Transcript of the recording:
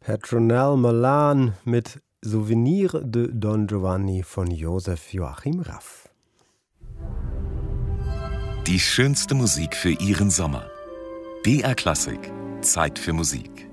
Petronelle Malan mit Souvenir de Don Giovanni von Josef Joachim Raff. Die schönste Musik für Ihren Sommer. BR Klassik. Zeit für Musik.